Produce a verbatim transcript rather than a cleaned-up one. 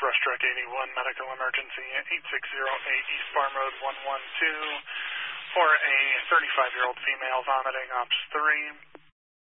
Brush Truck eighty-one, medical emergency, eight six zero eight East Farm Road one one two, for a thirty-five-year-old female vomiting, ops three.